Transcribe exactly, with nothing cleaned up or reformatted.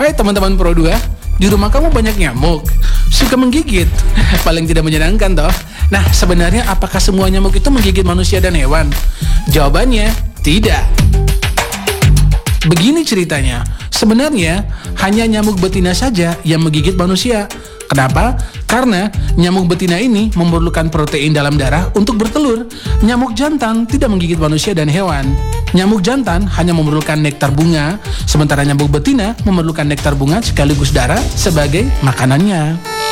Hai teman-teman Pro dua, di rumah kamu banyak nyamuk? Suka menggigit? Paling tidak menyenangkan toh? Nah, sebenarnya apakah semua nyamuk itu menggigit manusia dan hewan? Jawabannya, tidak. Begini ceritanya, sebenarnya hanya nyamuk betina saja yang menggigit manusia. Kenapa? Karena nyamuk betina ini memerlukan protein dalam darah untuk bertelur. Nyamuk jantan tidak menggigit manusia dan hewan. Nyamuk jantan hanya memerlukan nektar bunga, sementara nyamuk betina memerlukan nektar bunga sekaligus darah sebagai makanannya.